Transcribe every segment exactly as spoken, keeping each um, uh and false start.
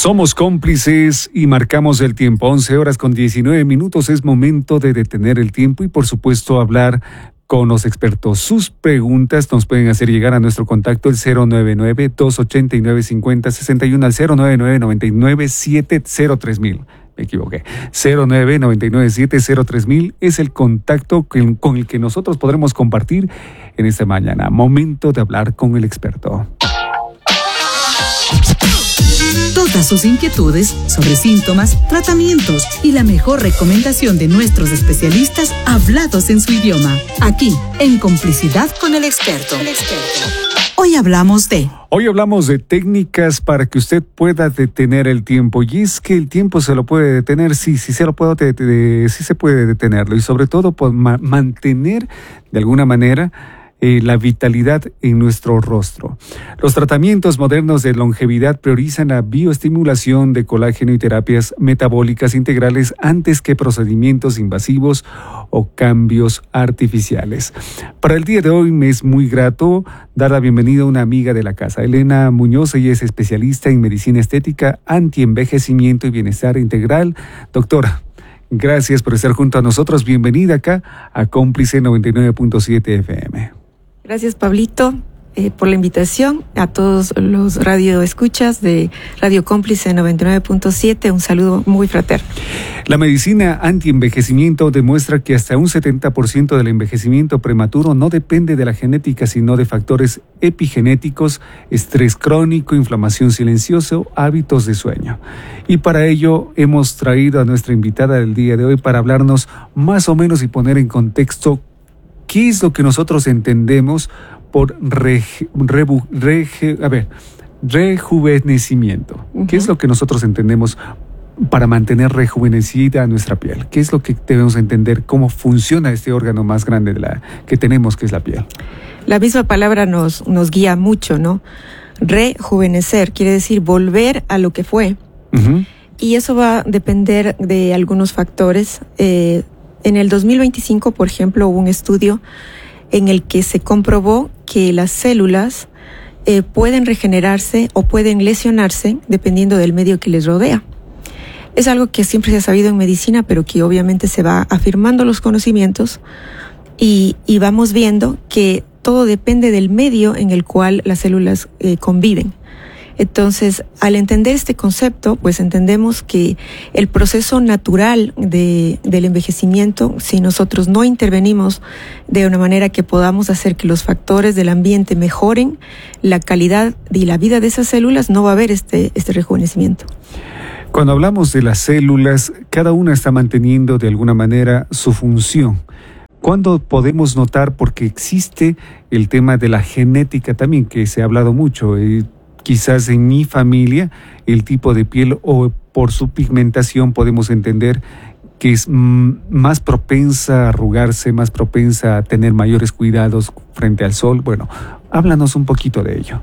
Somos cómplices y marcamos el tiempo. once horas con diecinueve minutos. Es momento de detener el tiempo y, por supuesto, hablar con los expertos. Sus preguntas nos pueden hacer llegar a nuestro contacto el cero nueve nueve, dos ocho nueve, cinco cero seis uno al cero nueve nueve, nueve nueve siete cero tres mil. Me equivoqué. cero nueve nueve nueve siete cero tres mil es el contacto con, con el que nosotros podremos compartir en esta mañana. Momento de hablar con el experto. Todas sus inquietudes sobre síntomas, tratamientos y la mejor recomendación de nuestros especialistas hablados en su idioma. Aquí, en Complicidad con el Experto. El experto. Hoy hablamos de... Hoy hablamos de técnicas para que usted pueda detener el tiempo. Y es que el tiempo se lo puede detener, sí, sí se lo puedo detener, sí se puede detenerlo. Y sobre todo, por ma- mantener de alguna manera Eh, la vitalidad en nuestro rostro. Los tratamientos modernos de longevidad priorizan la bioestimulación de colágeno y terapias metabólicas integrales antes que procedimientos invasivos o cambios artificiales. Para el día de hoy me es muy grato dar la bienvenida a una amiga de la casa, Elena Muñoz. Ella es especialista en medicina estética, antienvejecimiento y bienestar integral. Doctora, gracias por estar junto a nosotros. Bienvenida acá a Cómplice noventa y nueve punto siete F M. Gracias, Pablito, eh, por la invitación. A todos los radioescuchas de Radio Cómplice noventa y nueve punto siete, un saludo muy fraterno. La medicina antienvejecimiento demuestra que hasta un setenta por ciento del envejecimiento prematuro no depende de la genética, sino de factores epigenéticos, estrés crónico, inflamación silenciosa, hábitos de sueño. Y para ello hemos traído a nuestra invitada del día de hoy para hablarnos más o menos y poner en contexto ¿qué es lo que nosotros entendemos por rege, rebu, rege, a ver, rejuvenecimiento? Uh-huh. ¿Qué es lo que nosotros entendemos para mantener rejuvenecida nuestra piel? ¿Qué es lo que debemos entender? ¿Cómo funciona este órgano más grande de la que tenemos, que es la piel? La misma palabra nos, nos guía mucho, ¿no? Rejuvenecer quiere decir volver a lo que fue. Uh-huh. Y eso va a depender de algunos factores. Eh, En el dos mil veinticinco, por ejemplo, hubo un estudio en el que se comprobó que las células eh, pueden regenerarse o pueden lesionarse dependiendo del medio que les rodea. Es algo que siempre se ha sabido en medicina, pero que obviamente se va afirmando los conocimientos y, y vamos viendo que todo depende del medio en el cual las células eh, conviven. Entonces, al entender este concepto, pues entendemos que el proceso natural de, del envejecimiento, si nosotros no intervenimos de una manera que podamos hacer que los factores del ambiente mejoren la calidad y la vida de esas células, no va a haber este, este rejuvenecimiento. Cuando hablamos de las células, cada una está manteniendo de alguna manera su función. ¿Cuándo podemos notar? Porque existe el tema de la genética también, que se ha hablado mucho. Eh, Quizás en mi familia el tipo de piel o por su pigmentación podemos entender que es m- más propensa a arrugarse, más propensa a tener mayores cuidados frente al sol. Bueno, háblanos un poquito de ello.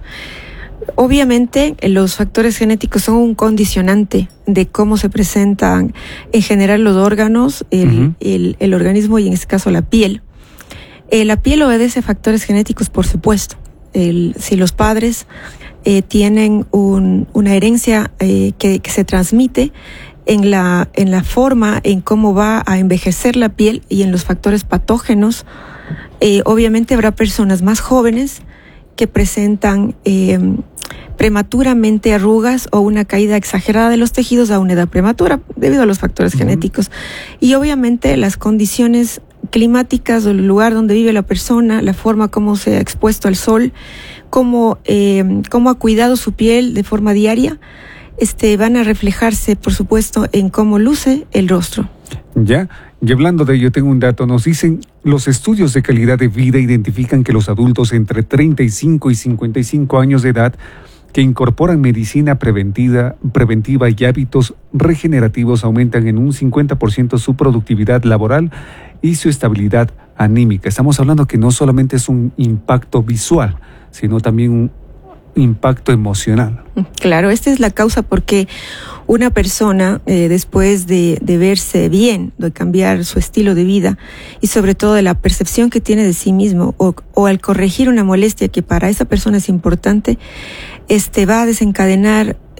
Obviamente los factores genéticos son un condicionante de cómo se presentan en general los órganos, el, uh-huh. el, el organismo y en este caso la piel. Eh, la piel obedece factores genéticos, por supuesto. El, si los padres eh, tienen un, una herencia eh, que, que se transmite en la, en la forma en cómo va a envejecer la piel y en los factores patógenos, eh, obviamente habrá personas más jóvenes que presentan eh, prematuramente arrugas o una caída exagerada de los tejidos a una edad prematura debido a los factores uh-huh. genéticos. Y obviamente las condiciones climáticas o el lugar donde vive la persona, la forma como se ha expuesto al sol, cómo, eh, cómo ha cuidado su piel de forma diaria, este, van a reflejarse, por supuesto, en cómo luce el rostro. Ya, y hablando de ello, tengo un dato. Nos dicen, los estudios de calidad de vida identifican que los adultos entre treinta y cinco y cincuenta y cinco años de edad que incorporan medicina preventiva, preventiva y hábitos regenerativos aumentan en un cincuenta por ciento su productividad laboral y su estabilidad anímica. Estamos hablando que no solamente es un impacto visual, sino también un impacto emocional. Claro, esta es la causa porque una persona eh, después de, de verse bien, de cambiar su estilo de vida y sobre todo de la percepción que tiene de sí mismo o, o al corregir una molestia que para esa persona es importante, este va a desencadenar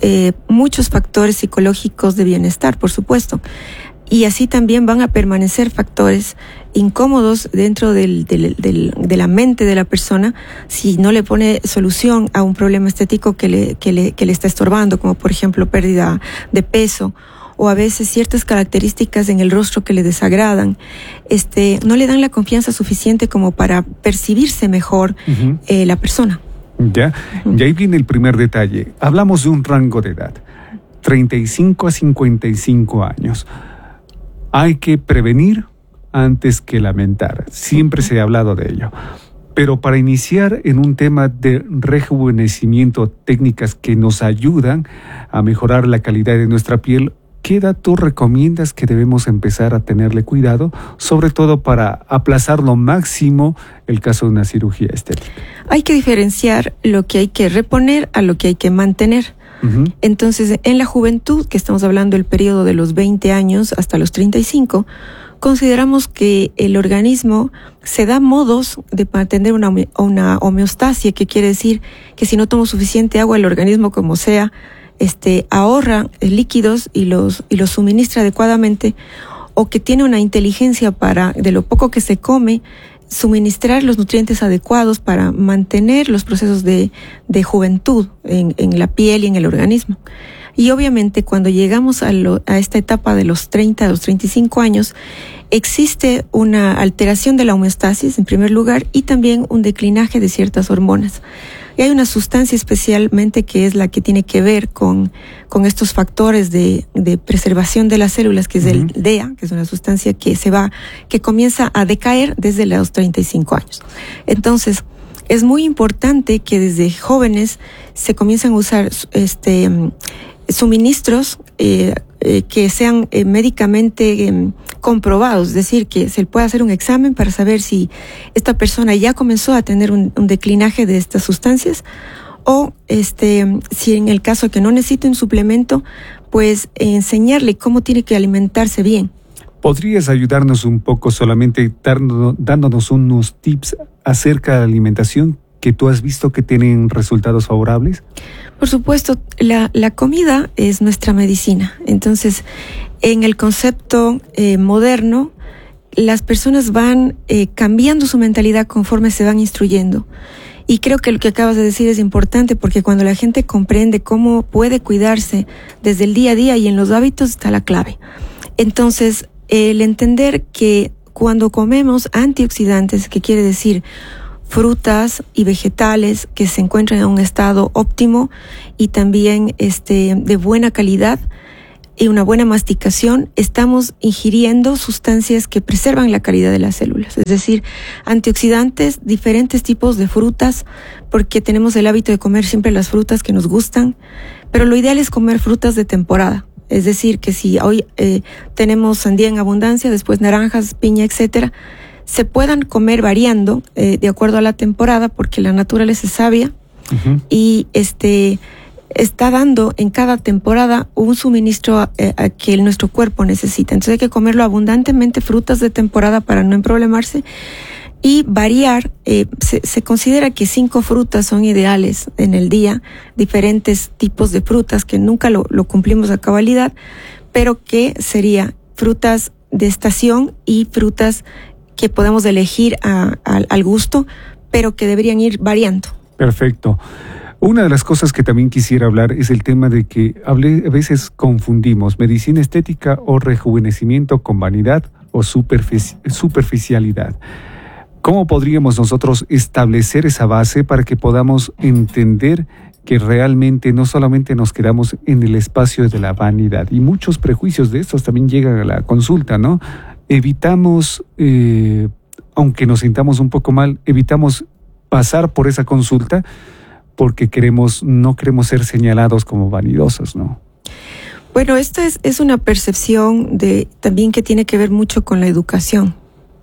eh, muchos factores psicológicos de bienestar, por supuesto. Y así también van a permanecer factores incómodos dentro del, del, del, de la mente de la persona si no le pone solución a un problema estético que le, que le, que le está estorbando, como por ejemplo pérdida de peso, o a veces ciertas características en el rostro que le desagradan, este, no le dan la confianza suficiente como para percibirse mejor uh-huh. eh, la persona. Ya, uh-huh. y ahí viene el primer detalle. Hablamos de un rango de edad, treinta y cinco a cincuenta y cinco años. Hay que prevenir antes que lamentar. Siempre uh-huh. se ha hablado de ello. Pero para iniciar en un tema de rejuvenecimiento, técnicas que nos ayudan a mejorar la calidad de nuestra piel, ¿qué edad tú recomiendas que debemos empezar a tenerle cuidado, sobre todo para aplazar lo máximo el caso de una cirugía estética? Hay que diferenciar lo que hay que reponer a lo que hay que mantener. Uh-huh. Entonces, en la juventud, que estamos hablando del periodo de los veinte años hasta los treinta y cinco, consideramos que el organismo se da modos de mantener una, una homeostasia, que quiere decir que si no tomo suficiente agua, el organismo, como sea, Este, ahorra líquidos y los, y los suministra adecuadamente, o que tiene una inteligencia para, de lo poco que se come, suministrar los nutrientes adecuados para mantener los procesos de, de juventud en, en la piel y en el organismo. Y obviamente cuando llegamos a, lo, a esta etapa de los treinta a los treinta y cinco años, existe una alteración de la homeostasis en primer lugar y también un declinaje de ciertas hormonas. Y hay una sustancia especialmente que es la que tiene que ver con, con estos factores de, de preservación de las células, que es uh-huh. el D E A, que es una sustancia que se va, que comienza a decaer desde los treinta y cinco años. Entonces, es muy importante que desde jóvenes se comiencen a usar este suministros eh, eh, que sean eh, médicamente eh, comprobados, es decir, que se pueda hacer un examen para saber si esta persona ya comenzó a tener un, un declinaje de estas sustancias, o este, si en el caso que no necesite un suplemento, pues eh, enseñarle cómo tiene que alimentarse bien. ¿Podrías ayudarnos un poco solamente dando, dándonos unos tips acerca de la alimentación que tú has visto que tienen resultados favorables? Por supuesto, la, la comida es nuestra medicina. Entonces, en el concepto eh, moderno, las personas van eh, cambiando su mentalidad conforme se van instruyendo. Y creo que lo que acabas de decir es importante, porque cuando la gente comprende cómo puede cuidarse desde el día a día y en los hábitos, está la clave. Entonces, el entender que cuando comemos antioxidantes, que quiere decir frutas y vegetales que se encuentran en un estado óptimo y también este, de buena calidad y una buena masticación, estamos ingiriendo sustancias que preservan la calidad de las células. Es decir, antioxidantes, diferentes tipos de frutas, porque tenemos el hábito de comer siempre las frutas que nos gustan, pero lo ideal es comer frutas de temporada. Es decir, que si hoy eh, tenemos sandía en abundancia, después naranjas, piña, etcétera, se puedan comer variando eh, de acuerdo a la temporada, porque la naturaleza es sabia uh-huh. y este está dando en cada temporada un suministro eh, a que el, nuestro cuerpo necesita. Entonces hay que comerlo abundantemente, frutas de temporada para no emproblemarse, y variar. Eh, se, se considera que cinco frutas son ideales en el día, diferentes tipos de frutas que nunca lo, lo cumplimos a cabalidad, pero que sería frutas de estación y frutas que podemos elegir a, a, al gusto, pero que deberían ir variando. Perfecto. Una de las cosas que también quisiera hablar es el tema de que hablé, a veces confundimos medicina estética o rejuvenecimiento con vanidad o superfici- superficialidad. ¿Cómo podríamos nosotros establecer esa base para que podamos entender que realmente no solamente nos quedamos en el espacio de la vanidad? Y muchos prejuicios de estos también llegan a la consulta, ¿no? Evitamos, eh, aunque nos sintamos un poco mal, evitamos pasar por esa consulta porque queremos, no queremos ser señalados como vanidosos, ¿no? Bueno, esto es, es una percepción de también que tiene que ver mucho con la educación.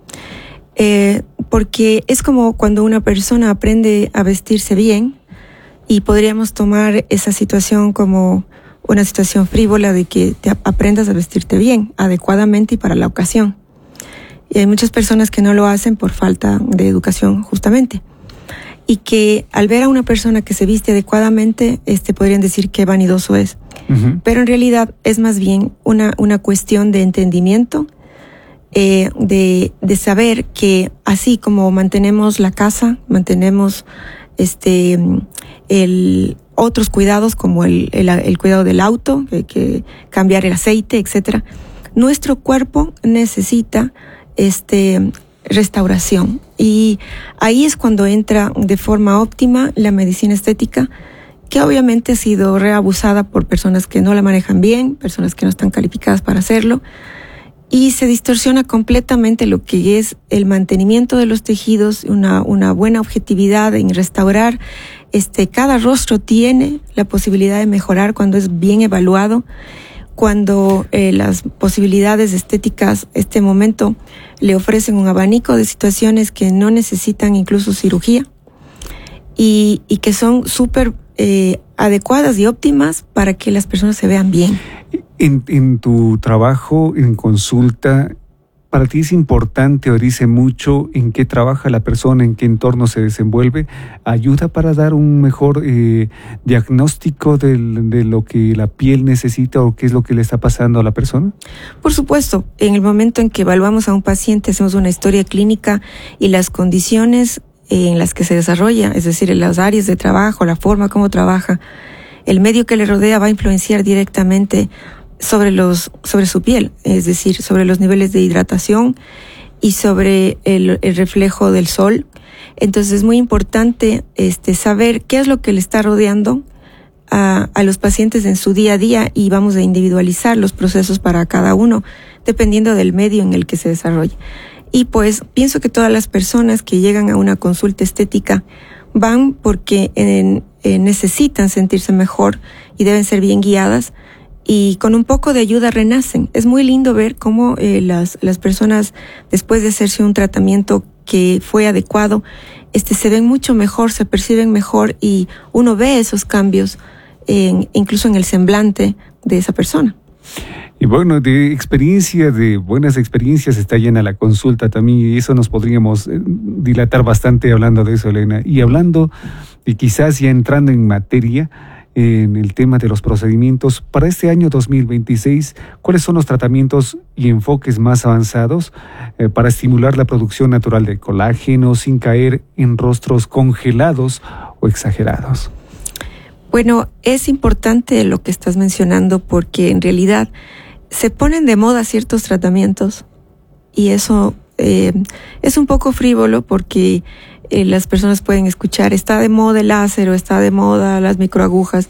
Eh, porque es como cuando una persona aprende a vestirse bien, y podríamos tomar esa situación como una situación frívola de que te aprendas a vestirte bien, adecuadamente y para la ocasión. Y hay muchas personas que no lo hacen por falta de educación, justamente. y que al ver a una persona que se viste adecuadamente, este, podrían decir qué vanidoso es. Uh-huh. Pero en realidad es más bien una, una cuestión de entendimiento, eh, de, de saber que así como mantenemos la casa, mantenemos este, el, otros cuidados como el, el, el cuidado del auto, que, que cambiar el aceite, etcétera. Nuestro cuerpo necesita este, restauración, y ahí es cuando entra de forma óptima la medicina estética, que obviamente ha sido reabusada por personas que no la manejan bien, personas que no están calificadas para hacerlo, y se distorsiona completamente lo que es el mantenimiento de los tejidos, una, una buena objetividad en restaurar. Este, cada rostro tiene la posibilidad de mejorar cuando es bien evaluado, cuando eh, las posibilidades estéticas este momento le ofrecen un abanico de situaciones que no necesitan incluso cirugía y, y que son súper eh, adecuadas y óptimas para que las personas se vean bien. En, en tu trabajo, en consulta, ¿para ti es importante o dice mucho en qué trabaja la persona, en qué entorno se desenvuelve? ¿Ayuda para dar un mejor eh, diagnóstico del, de lo que la piel necesita o qué es lo que le está pasando a la persona? Por supuesto, en el momento en que evaluamos a un paciente, hacemos una historia clínica y las condiciones en las que se desarrolla, es decir, en las áreas de trabajo, la forma como trabaja, el medio que le rodea va a influenciar directamente sobre los sobre su piel, es decir, sobre los niveles de hidratación y sobre el, el reflejo del sol. Entonces es muy importante este saber qué es lo que le está rodeando a, a los pacientes en su día a día, y vamos a individualizar los procesos para cada uno dependiendo del medio en el que se desarrolle. Y pues pienso que todas las personas que llegan a una consulta estética van porque en, en, necesitan sentirse mejor y deben ser bien guiadas, y con un poco de ayuda renacen. Es muy lindo ver cómo eh, las, las personas, después de hacerse un tratamiento que fue adecuado, este, se ven mucho mejor, se perciben mejor, y uno ve esos cambios en, incluso en el semblante de esa persona. Y bueno, de experiencia, de buenas experiencias está llena la consulta también, y eso nos podríamos dilatar bastante hablando de eso, Elena. Y hablando, y quizás ya entrando en materia, en el tema de los procedimientos, para este año dos mil veintiséis, ¿cuáles son los tratamientos y enfoques más avanzados eh, para estimular la producción natural de colágeno sin caer en rostros congelados o exagerados? Bueno, es importante lo que estás mencionando, porque en realidad se ponen de moda ciertos tratamientos y eso eh, es un poco frívolo, porque eh, las personas pueden escuchar, está de moda el láser o está de moda las microagujas,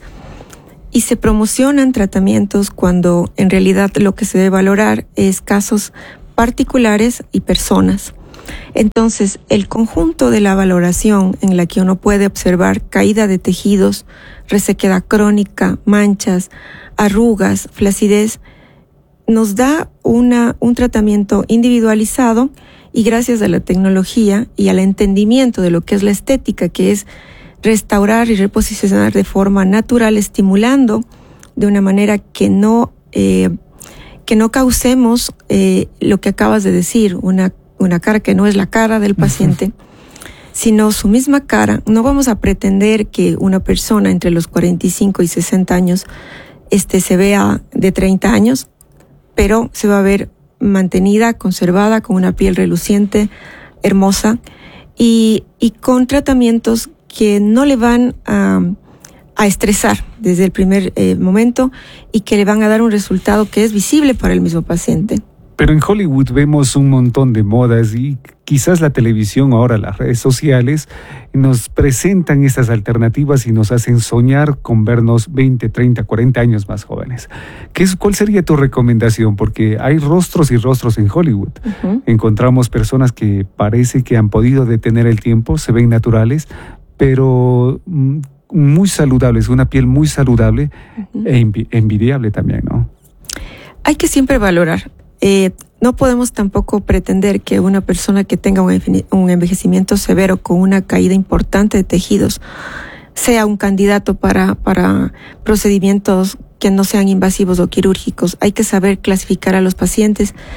y se promocionan tratamientos cuando en realidad lo que se debe valorar es casos particulares y personas. Entonces, el conjunto de la valoración en la que uno puede observar caída de tejidos, resequedad crónica, manchas, arrugas, flacidez, nos da una, un tratamiento individualizado, y gracias a la tecnología y al entendimiento de lo que es la estética, que es restaurar y reposicionar de forma natural, estimulando de una manera que no, eh, que no causemos eh, lo que acabas de decir, una, una cara que no es la cara del paciente, uh-huh. sino su misma cara. No vamos a pretender que una persona entre los cuarenta y cinco y sesenta años este, se vea de treinta años, pero se va a ver mantenida, conservada, con una piel reluciente, hermosa, y, y con tratamientos que no le van a, a estresar desde el primer eh, momento, y que le van a dar un resultado que es visible para el mismo paciente. Pero en Hollywood vemos un montón de modas, y quizás la televisión, ahora las redes sociales, nos presentan estas alternativas y nos hacen soñar con vernos veinte, treinta, cuarenta años más jóvenes. ¿Qué es, ¿Cuál sería tu recomendación? Porque hay rostros y rostros en Hollywood. Uh-huh. Encontramos personas que parece que han podido detener el tiempo, se ven naturales, pero muy saludables, una piel muy saludable, uh-huh. e envi- envidiable también, ¿no? Hay que siempre valorar. Eh, no podemos tampoco pretender que una persona que tenga un, enve- un envejecimiento severo con una caída importante de tejidos sea un candidato para, para procedimientos que no sean invasivos o quirúrgicos. Hay que saber clasificar a los pacientes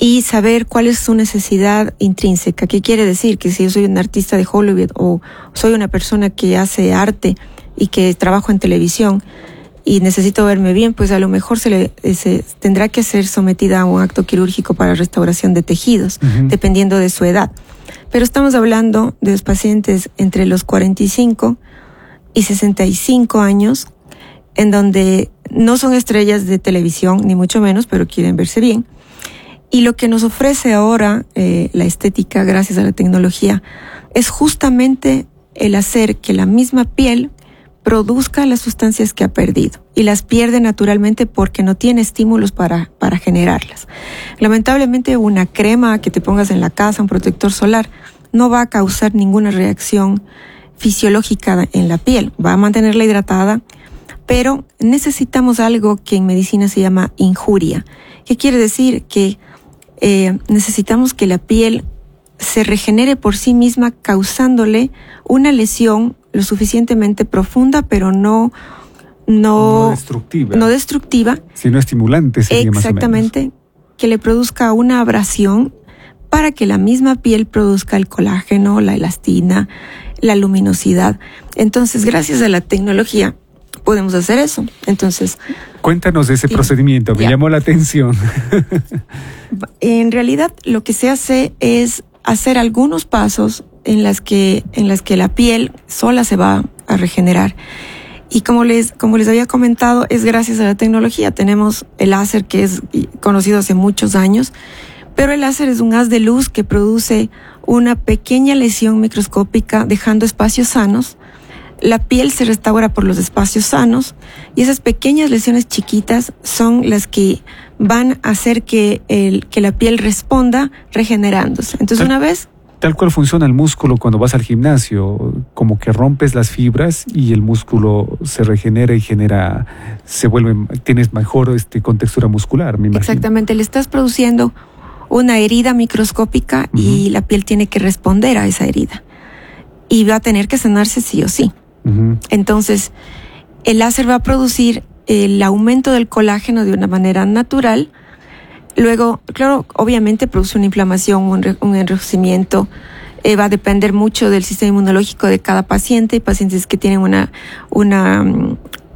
y saber cuál es su necesidad intrínseca. ¿Qué quiere decir? Que si yo soy un artista de Hollywood o soy una persona que hace arte y que trabajo en televisión y necesito verme bien, pues a lo mejor se le se tendrá que ser sometida a un acto quirúrgico para restauración de tejidos, uh-huh. dependiendo de su edad. Pero estamos hablando de los pacientes entre los cuarenta y cinco y sesenta y cinco años, en donde no son estrellas de televisión, ni mucho menos, pero quieren verse bien. Y lo que nos ofrece ahora eh, la estética, gracias a la tecnología, es justamente el hacer que la misma piel produzca las sustancias que ha perdido, y las pierde naturalmente porque no tiene estímulos para, para generarlas. Lamentablemente, una crema que te pongas en la casa, un protector solar, no va a causar ninguna reacción fisiológica en la piel, va a mantenerla hidratada, pero necesitamos algo que en medicina se llama injuria. ¿Qué quiere decir? Que eh, necesitamos que la piel se regenere por sí misma, causándole una lesión lo suficientemente profunda, pero no no, no destructiva, no destructiva, sino estimulante sería exactamente, más o menos. Que le produzca una abrasión para que la misma piel produzca el colágeno, la elastina, la luminosidad. Entonces, gracias a la tecnología podemos hacer eso. Entonces, cuéntanos de ese sí, procedimiento, me ya. llamó la atención. En realidad, lo que se hace es hacer algunos pasos en las que en las que la piel sola se va a regenerar. Y como les como les había comentado, es gracias a la tecnología. Tenemos el láser, que es conocido hace muchos años, pero el láser es un haz de luz que produce una pequeña lesión microscópica, dejando espacios sanos. La piel se restaura por los espacios sanos, y esas pequeñas lesiones chiquitas son las que van a hacer que el que la piel responda regenerándose. Entonces, una vez tal cual funciona el músculo cuando vas al gimnasio, como que rompes las fibras y el músculo se regenera y genera, se vuelve, tienes mejor este contextura muscular, me imagino. Exactamente, le estás produciendo una herida microscópica, uh-huh. y la piel tiene que responder a esa herida y va a tener que sanarse sí o sí. Uh-huh. Entonces, el láser va a producir el aumento del colágeno de una manera natural. Luego, claro, obviamente produce una inflamación, un, re, un enrojecimiento. Eh, va a depender mucho del sistema inmunológico de cada paciente. Hay pacientes que tienen una, una, um,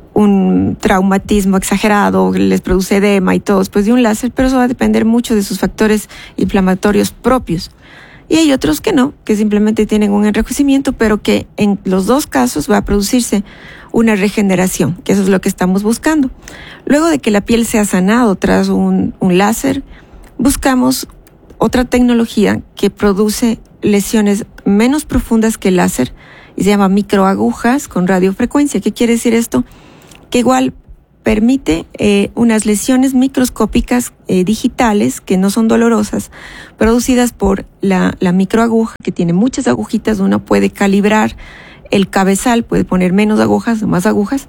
un traumatismo exagerado, les produce edema y todo después de un láser, pero eso va a depender mucho de sus factores inflamatorios propios. Y hay otros que no, que simplemente tienen un enrojecimiento, pero que en los dos casos va a producirse una regeneración, que eso es lo que estamos buscando. Luego de que la piel se ha sanado tras un, un láser, buscamos otra tecnología que produce lesiones menos profundas que el láser, y se llama microagujas con radiofrecuencia. ¿Qué quiere decir esto? Que igual permite eh, unas lesiones microscópicas eh, digitales, que no son dolorosas, producidas por la, la microaguja, que tiene muchas agujitas. Uno puede calibrar el cabezal, puede poner menos agujas o más agujas,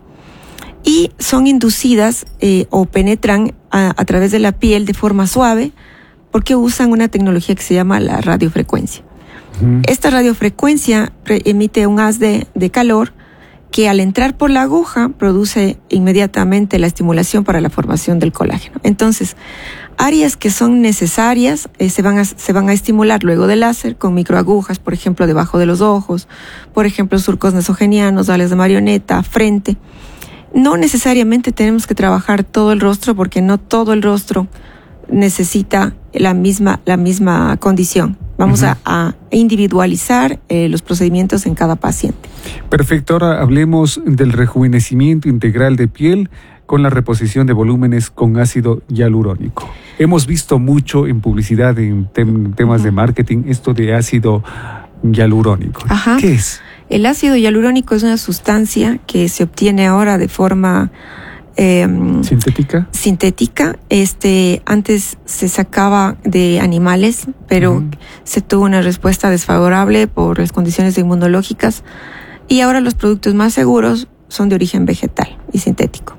y son inducidas eh, o penetran a, a través de la piel de forma suave, porque usan una tecnología que se llama la radiofrecuencia. Uh-huh. Esta radiofrecuencia re- emite un haz de, de calor, que al entrar por la aguja produce inmediatamente la estimulación para la formación del colágeno. Entonces, áreas que son necesarias eh, se van a, se van a estimular luego del láser con microagujas, por ejemplo, debajo de los ojos, por ejemplo, surcos nasogenianos, alas de marioneta, frente. No necesariamente tenemos que trabajar todo el rostro, porque no todo el rostro necesita la misma, la misma condición. Vamos uh-huh. a, a individualizar eh, los procedimientos en cada paciente. Perfecto, ahora hablemos del rejuvenecimiento integral de piel con la reposición de volúmenes con ácido hialurónico. Hemos visto mucho en publicidad, en tem- temas uh-huh. de marketing, esto de ácido hialurónico. Ajá. ¿Qué es? El ácido hialurónico es una sustancia que se obtiene ahora de forma Eh, ¿Sintética? Sintética. Este, antes se sacaba de animales, pero uh-huh. se tuvo una respuesta desfavorable por las condiciones inmunológicas, y ahora los productos más seguros son de origen vegetal y sintético.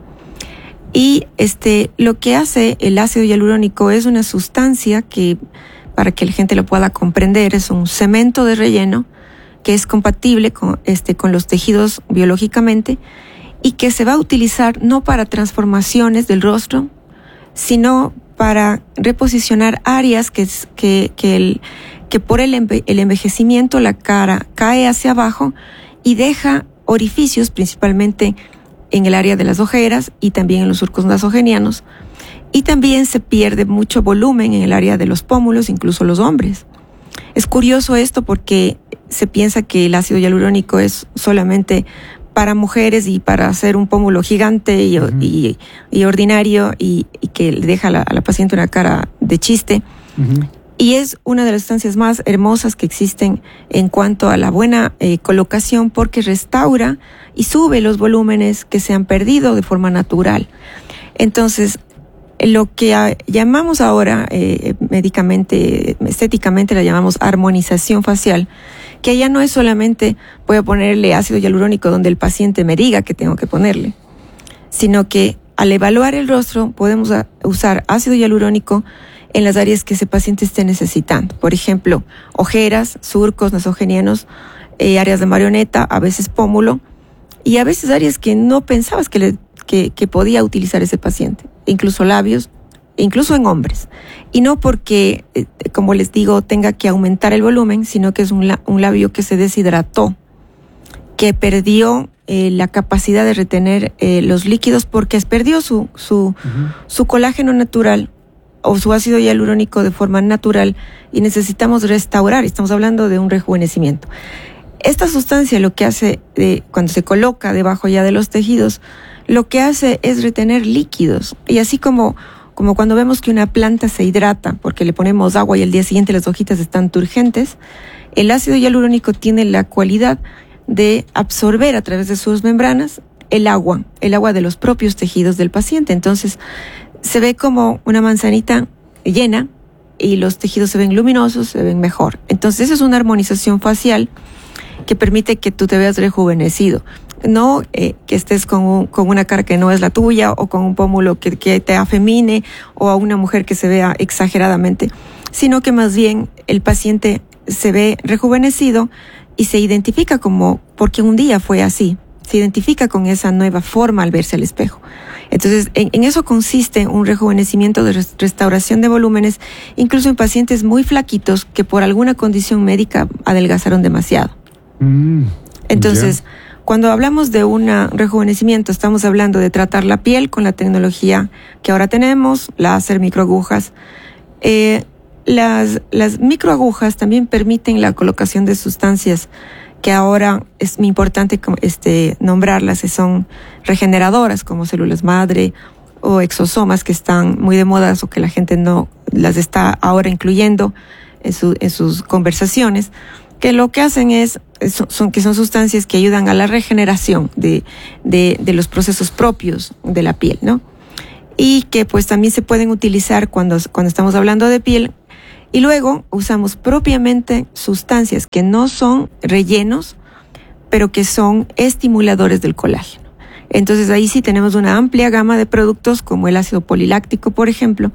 Y este, lo que hace el ácido hialurónico es una sustancia que, para que la gente lo pueda comprender, es un cemento de relleno que es compatible con, este, con los tejidos biológicamente, y que se va a utilizar no para transformaciones del rostro, sino para reposicionar áreas que, que, que, el, que por el, enve- el envejecimiento la cara cae hacia abajo y deja orificios, principalmente en el área de las ojeras y también en los surcos nasogenianos. Y también se pierde mucho volumen en el área de los pómulos, incluso los hombres. Es curioso esto porque se piensa que el ácido hialurónico es solamente para mujeres y para hacer un pómulo gigante y, uh-huh. y, y ordinario y, y que le deja a la, a la paciente una cara de chiste. Uh-huh. Y es una de las sustancias más hermosas que existen en cuanto a la buena eh, colocación porque restaura y sube los volúmenes que se han perdido de forma natural. Entonces, lo que a, llamamos ahora eh, médicamente, estéticamente la llamamos armonización facial, que ya no es solamente voy a ponerle ácido hialurónico donde el paciente me diga que tengo que ponerle, sino que al evaluar el rostro podemos a, usar ácido hialurónico en las áreas que ese paciente esté necesitando. Por ejemplo, ojeras, surcos nasogenianos, eh, áreas de marioneta, a veces pómulo, y a veces áreas que no pensabas que, le, que, que podía utilizar ese paciente, incluso labios, incluso en hombres. Y no porque, eh, como les digo, tenga que aumentar el volumen, sino que es un, la, un labio que se deshidrató, que perdió eh, la capacidad de retener eh, los líquidos porque perdió su, su, uh-huh. su colágeno natural o su ácido hialurónico de forma natural y necesitamos restaurar. Estamos hablando de un rejuvenecimiento. Esta sustancia lo que hace, eh, cuando se coloca debajo ya de los tejidos, lo que hace es retener líquidos. Y así como, como cuando vemos que una planta se hidrata porque le ponemos agua y al día siguiente las hojitas están turgentes, el ácido hialurónico tiene la cualidad de absorber a través de sus membranas el agua, el agua de los propios tejidos del paciente. Entonces, se ve como una manzanita llena y los tejidos se ven luminosos, se ven mejor. Entonces, eso es una armonización facial que permite que tú te veas rejuvenecido. No eh, que estés con, un, con una cara que no es la tuya o con un pómulo que, que te afemine o a una mujer que se vea exageradamente, sino que más bien el paciente se ve rejuvenecido y se identifica como, porque un día fue así, se identifica con esa nueva forma al verse al espejo. Entonces, en, en eso consiste un rejuvenecimiento de res, restauración de volúmenes, incluso en pacientes muy flaquitos que por alguna condición médica adelgazaron demasiado. Mm, Entonces, yeah. cuando hablamos de un rejuvenecimiento, estamos hablando de tratar la piel con la tecnología que ahora tenemos, láser, microagujas. Eh, las, las microagujas también permiten la colocación de sustancias que ahora es muy importante este, nombrarlas, que son regeneradoras, como células madre o exosomas que están muy de moda o que la gente no las está ahora incluyendo en, su, en sus conversaciones, que lo que hacen es, son, que son sustancias que ayudan a la regeneración de, de, de los procesos propios de la piel, ¿no? Y que pues también se pueden utilizar cuando, cuando estamos hablando de piel. Y luego usamos propiamente sustancias que no son rellenos, pero que son estimuladores del colágeno. Entonces ahí sí tenemos una amplia gama de productos como el ácido poliláctico, por ejemplo,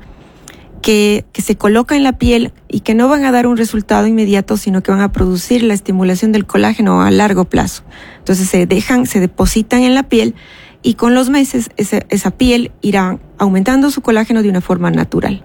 que, que se coloca en la piel y que no van a dar un resultado inmediato, sino que van a producir la estimulación del colágeno a largo plazo. Entonces se dejan, se depositan en la piel y con los meses esa, esa piel irá aumentando su colágeno de una forma natural.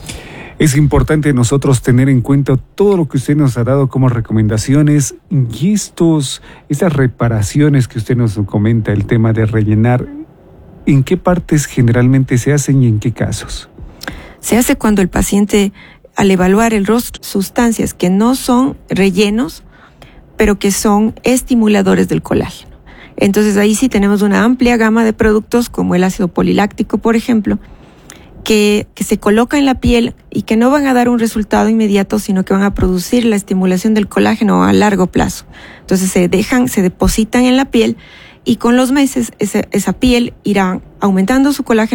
Es importante nosotros tener en cuenta todo lo que usted nos ha dado como recomendaciones y estos, estas reparaciones que usted nos comenta, el tema de rellenar, ¿en qué partes generalmente se hacen y en qué casos? Se hace cuando el paciente, al evaluar el rostro, sustancias que no son rellenos, pero que son estimuladores del colágeno. Entonces ahí sí tenemos una amplia gama de productos como el ácido poliláctico, por ejemplo, Que, que se coloca en la piel y que no van a dar un resultado inmediato, sino que van a producir la estimulación del colágeno a largo plazo. Entonces se dejan, se depositan en la piel y con los meses esa, esa piel irá aumentando su colágeno